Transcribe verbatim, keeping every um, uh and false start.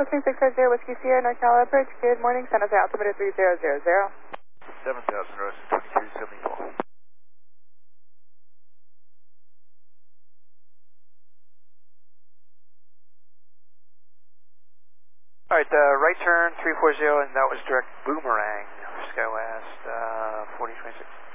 Booking six five zero Whiskey Sierra, NorCal approach. Good morning, San Jose altimeter three zero zero zero. seven thousand Rose, twenty-two seventy-four. Alright, uh, right turn three four zero, and that was direct boomerang, SkyWest, uh, forty twenty-six.